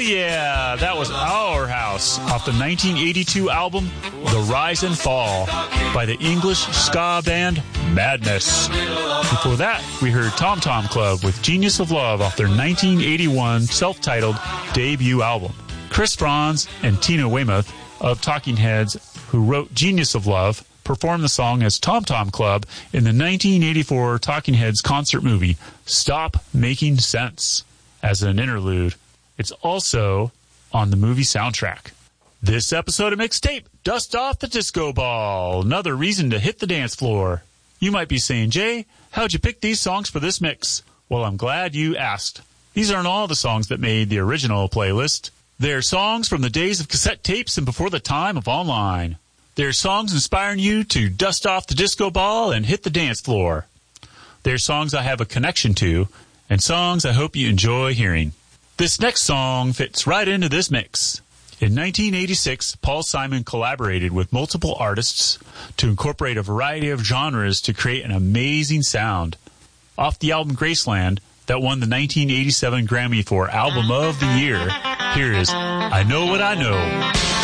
yeah, that was Our House off the 1982 album The Rise and Fall by the English ska band Madness. Before that, we heard Tom Tom Club with Genius of Love off their 1981 self-titled debut album. Chris Franz and Tina Weymouth of Talking Heads, who wrote Genius of Love, performed the song as Tom Tom Club in the 1984 Talking Heads concert movie Stop Making Sense as an interlude. It's also on the movie soundtrack. This episode of Mixtape, Dust Off the Disco Ball. Another reason to hit the dance floor. You might be saying, Jay, how'd you pick these songs for this mix? Well, I'm glad you asked. These aren't all the songs that made the original playlist. They're songs from the days of cassette tapes and before the time of online. They're songs inspiring you to dust off the disco ball and hit the dance floor. They're songs I have a connection to, and songs I hope you enjoy hearing. This next song fits right into this mix. In 1986, Paul Simon collaborated with multiple artists to incorporate a variety of genres to create an amazing sound. Off the album Graceland, that won the 1987 Grammy for Album of the Year, here is I Know What I Know.